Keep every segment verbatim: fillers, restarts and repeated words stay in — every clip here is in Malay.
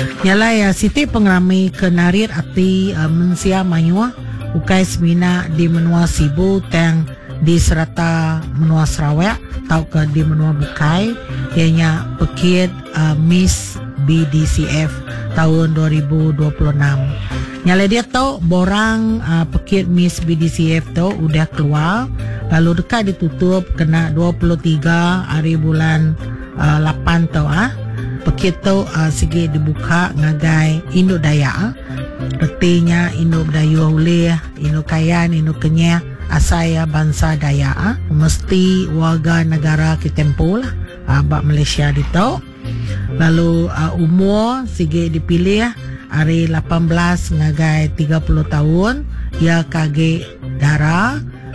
Nyalai uh, Siti pengrami kenarir ati uh, mensia mayua ukai semina di menua Sibu tang di serata menua Sarawak tau ke di menua Bukai ianya pekit uh, Miss B D C F tahun dua ribu dua puluh enam. Nyala dia tahu borang uh, pekit Miss B D C F tu udah keluar, lalu dekat ditutup kena dua puluh tiga hari bulan uh, lapan tu ah. Pekit tu uh, segi dibuka ngagai Induk Dayak. Artinya Induk Dayu Ulih, Induk Kayan, Induk Kenyah, asaya bangsa Dayak. Mesti warga negara Kitempo lah, uh, bak Malaysia ditau. Lalu uh, umur segi dipilih hari lapan belas ngagai tiga puluh tahun. Ia kage darah.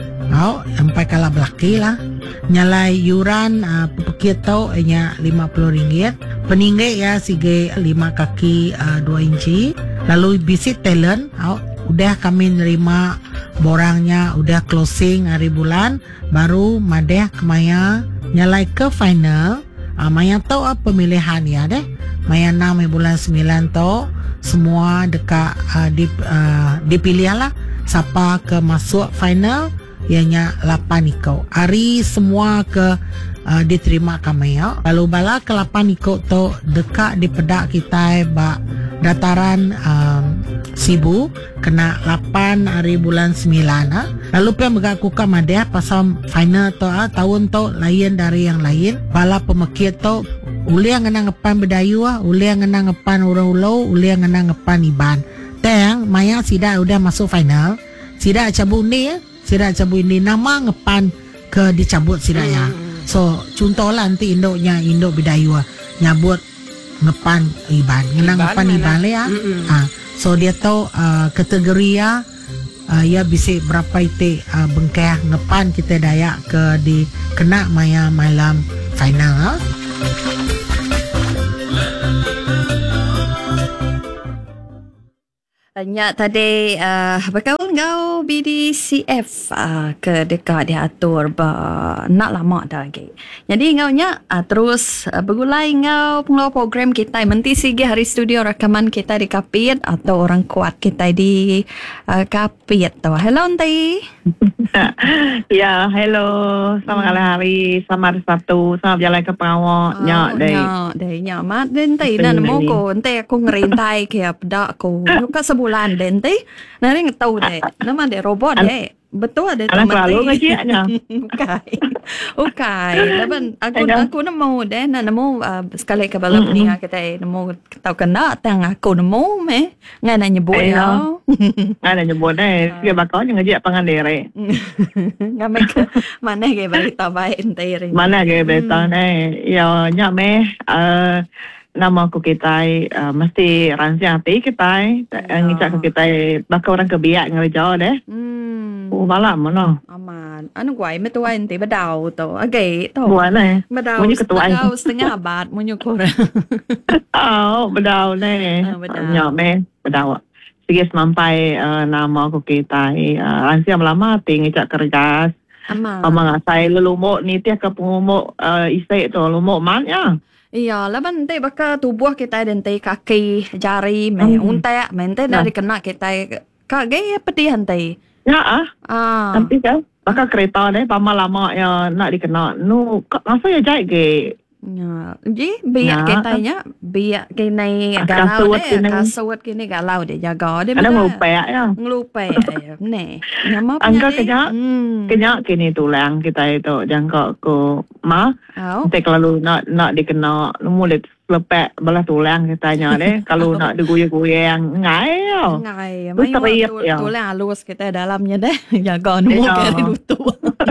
Oh, sampai kalah belaki lah. Nyalai yuran uh, pekit tau ianya lima puluh ringgit. Peninggi ya sige lima kaki uh, dua inci. Lalu visit talent, oh, udah kami nerima borangnya, udah closing hari bulan, baru madeh kemaya nyalai ke final. Uh, maya tau uh, pemilihan ya deh. Maya enam bulan sembilan tau semua dekat uh, dip, uh, dipilih lah siapa ke masuk final. Ianya lapan ikut. Hari semua ke uh, diterima kami ya. Lalu bala ke lapan ikut tu dekat di pedak kita bak dataran um, Sibu kena lapan hari bulan sembilan ha. Lalu pun megak kuka madeh pasal final tu ha, tahun tu lain dari yang lain. Bala pemekit tu uli yang ngena ngepan bedayu ha, uli yang ngena ngepan ulau-ulau, uli yang ngena ngepan iban. Teng maya sida udah masuk final. Sida cabut ni ya. Sida cabut ini nama ngepan ke dicabut sida ya. So contohlah nanti induknya induk bedayu nyabut ngepan iban, ngenang ngepan iban le ya. Ah, so dia tahu uh, kategori ya uh, ya bisa berapa itu uh, bengkeh ngepan kita Dayak ke di kena maya malam final. Ha? Banyak tadi uh, berkawan kau B D C F uh, ke dekat diatur ba nak lama dah lagi. Jadi kau nya uh, terus uh, bergulai kau pengelola program kita menti sigi hari studio rekaman kita di Kapit atau orang kuat kita di uh, Kapit tu. Hello Nanti. Ya, hello. Selamat hmm. hari, selamat hari Sabtu, selamat jalan ke Pawak. Oh, nyak deh. Nyak deh, nyak mat Nanti dan mau ko Nanti aku ngerintai ke dak ko. Ka sebulan Nanti. Nari tahu deh. Nama dia robot deh. Betul ada teman selalu ngajinya. Okay. Okay. Laban aku aku nemu deh, na nemu uh, sekali ke bala peninga kita nemu tahu kena tang aku nemu meh ngai na nyebut ya. Ngai na nyebut deh. Dia bakal ngaji pangan dere. Ngamai ke mana ke berita baik entai. Mana ke berita deh. Ya nyak meh uh, nama aku kita uh, mesti ransiang hati kita ngicak ke kita bakal orang kebiak ngerjau deh. Oh malam mana? Aman. Anu guai me tuai nanti bedau tu. Agak tu. Buat ni. Bedau. Bedau setengah abad munyu korang. Oh bedau ni. Nyak meh bedau. Sige semampai uh, nama aku kita uh, ransiang lama tinggi cak kerjas. Aman. Amang saya lelumuk ni tiap ke pengumuk uh, isek tu lumuk man ya. Iya, laban nanti bakal tubuh kita nanti kaki, jari, me hmm. untai, nanti dari kena kita kaki pedih nanti. Ya ah. Ah. Nanti kan bakal kereta deh, pama lama ya nak dikenal. Nu, masa ya jahit ke? Ya, jadi biar kitanya, biar kini galau deh, kasuat kini galau deh, jaga deh. Ada ngelupek ya? Ngelupek ya, nih. Nama angka kenyak, kenyak kini tulang kita itu jangka ke ma. Nanti kalau nak nak dikenal, mulut lepek belah tulang kitanya deh. Kalau nak diguyur-guyur ngai ya. Ngai, mayu tulang halus kita dalamnya deh, jaga nemu kari lutu.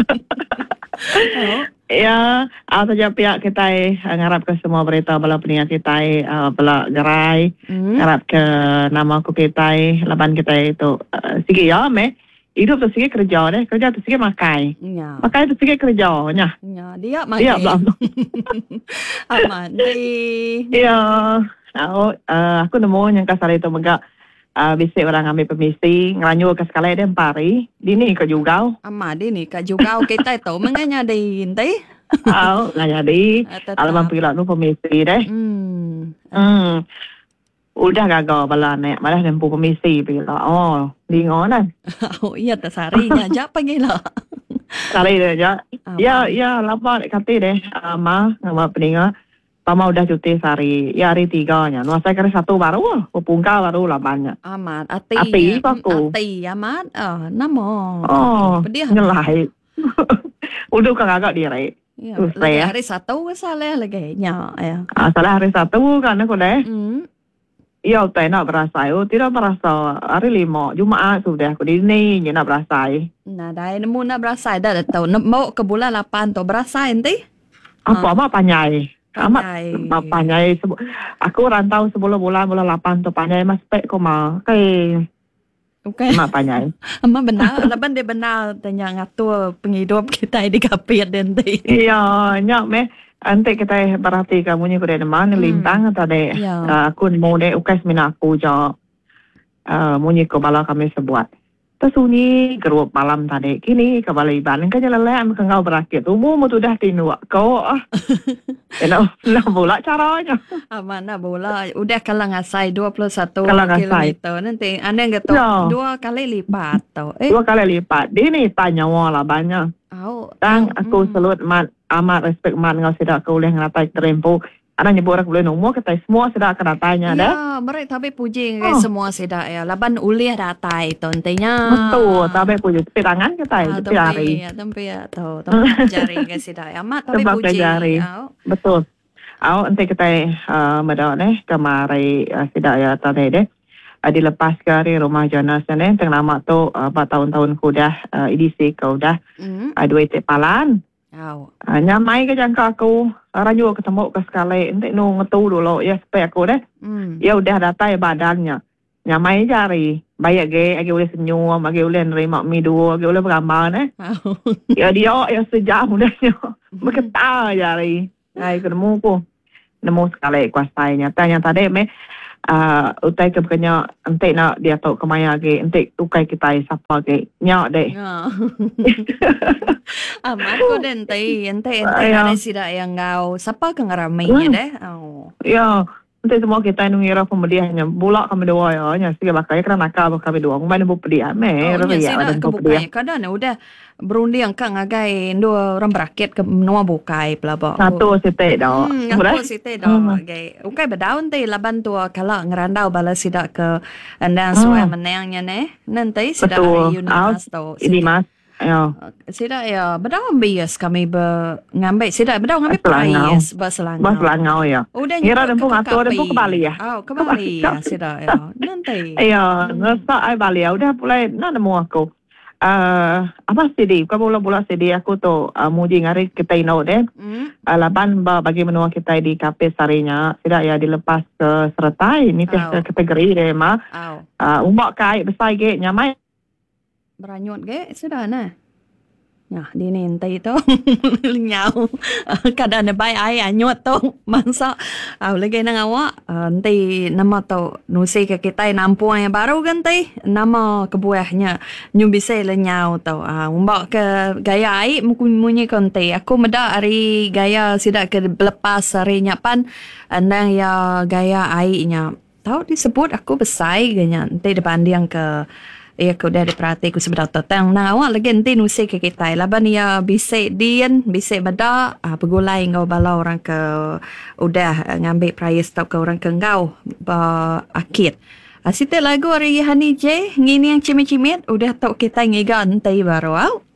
Ya, apa saja pihak kita ngarap ke semua berita bala peningat kita uh, bala gerai, hmm. ngarap ke nama aku kita, laban kita itu uh, sige ya me, hidup tu sige kerja deh, kerja tu sige makai, ya. Makai tu sige kerja nya. Ya, dia makai. Dia belum. Aman di. Ya, aku uh, aku nemu yang kasar itu megak. Uh, bisik orang ambil permisi ngelanyu ke sekali ada empari dini ke juga ama dini ke juga kita itu menganya di inti oh nggak jadi alaman pilot nu permisi deh hmm hmm udah gagal bala nek malah nempu komisi bila. Oh, di ngonan. Oh, iya tak sarinya. Jap panggil lah. Sari dia ya. Ya, ya, lama kata deh. Uh, ma, ma peninga. Pama udah cuti sehari. Ya, hari tiganya. Nuasa kira satu baru. Pupungka baru lah banyak. Amat. Ati. Ati aku. Ati, amat. Oh, nama. Oh, Pedih. nyelai. Udah kan agak diri. Ya, lagi hari satu ke salah lagi. Ya, ya. Ah, salah hari satu kan aku deh. Hmm. Ya, tak nak berasa. Oh, tidak berasa. Hari lima. Jumaat sudah aku di ni. Dia nak berasa. Nah, dah nemu nak berasa dah tahu. Mau ke bulan lapan tu berasa nanti? Apa amat panjai. Amat Pandai. panjai. Aku rantau sebelum bulan bulan lapan tu panjai mas pek ko ma. Kai Okay. amat panjai. Amat benar. Laban dia benar tanya ngatur penghidup kita di kapit nanti. Iya, nyak me. Ante kita berarti kamu ni kuda mana lintang tadi. Ya. Aku mau deh ukas mina aku jo. Munyi ko bala kami sebuat. Tersunyi gerup malam tadi. Kini kebala iban kan jalan lem ke ngau berakit. Umur mu tu dah tinu kau ah. Enak nak bola caranya. Amat nak bola. Udah kalau ngasai dua puluh satu Kalau ngasai. kilometer nanti anda kata Ya. dua kali lipat tau. Eh. Dua kali lipat. Dia ni tanya wala banyak. Oh. Tang mm, aku salut mat amat respect mat ngau sedak kau boleh ngatai terempu. Ada nyebut orang boleh nomor kita semua sedak kena tanya dah. Ya, mereka tapi puji Oh. oh. semua sedak ya. Laban ulih datai tu nantinya. Betul, tapi puji tepi tangan kita, Ah, tepi jari. ya, tempi ya, tahu, tempat jari ke sidak. Amat tapi Tempat puji. jari. Oh. Betul. Awak nanti kita uh, mada ni kemari uh, sidak ya tadi deh. Uh, dilepas ke hari rumah Jonas ni, tengah nama tu uh, bertahun-tahun kuda uh, edisi kau dah Hmm. uh, dua tepalan. Oh. Uh, nyamai ke jangka aku ranyu ketemu ke sekali nanti nu ngetu dulu ya supaya aku deh. Hmm. Ya udah datai badannya. Nyamai jari. Bayak ge, agi boleh senyum, agi boleh nerima mi dua, agi boleh bergambar eh. Oh. Ya dia ya sejam mudahnya. Berketa jari. Ai ketemu ku. Nemu sekali kuasainya. Tanya tadi me uh, utai ke bekanya ente nak dia tahu kemaya ge, ente ukai kita siapa ge. Nyak deh. Ya. Amat ko din tay, ente ente Ayaw. ada sidak yang ngau. Siapa kang ramainya Hmm. deh? Oh. Ya, ente semua kita nungira pembeliannya. Bulak kami dua ya. Nya sige bakai kerana nakal kami dua. Kami nak pembelian me. Oh, nya Ya, sidak ke bukai. Kadang udah berunding kang agai dua orang berakit ke noa bukai pelaba. Satu sitik dah. Hmm, aku si teh dah gay. Ukai berdaun teh laban tu kalau ngerandau bala sidak ke andang suai menangnya ne. Nanti sidak Betul. Yunas tu. Ini mas. Ya. Sidak ya berdaun bias kami ber ngambil sidak berdaun ngambil Selangau. prias berselangau. Mas Langau ya. Udah Ngira nyebut dempung ke atur, Kapi. dempung ke Bali ya? Oh, ke Bali ya sidak ya. Nanti. Ya, ngasa ai Bali ya. Udah mulai nak nemu aku. Uh, apa sedih? Kau bola-bola sedih aku tu uh, muji ngari kita ino deh. Hmm. Uh, laban ba bagi menua kita di kafe sarinya. Tidak ya dilepas ke Seratai. Ini teh Oh. kategori deh mah. Au. Uh, umbak kai besar ge nyamai. Beranyut ke sudah nah. Ya, di ni nanti tu nyau. Kadang ada baik ai anyut tu masa au lagi nang awak uh, nanti nama tu nusi ke kita nampung yang baru kan teh nama kebuahnya nyu bisa le nyau tu uh, umbak ke gaya ai mungkin munyi konte aku meda hari gaya sidak ke lepas hari nyapan andang ya gaya ai nya tahu disebut aku besai ganya nanti depan dia ke ya aku dah diperhati aku sebenar tentang nah awak lagi nanti nusi ke kita laban ya bisik dian bisik beda ah, pegulai ngau bala orang ke udah ngambil prize tau ke orang ke ngau ba akid ah, situ lagu hari hani je ngini yang cimit-cimit udah tau kita ngigan nanti baru au